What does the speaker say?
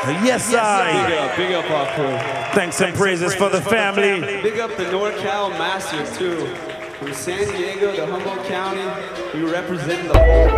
Yes, I. Big up our crew. Thanks and praises for the family. Big up the NorCal Master too. From San Diego to Humboldt County, we represent the whole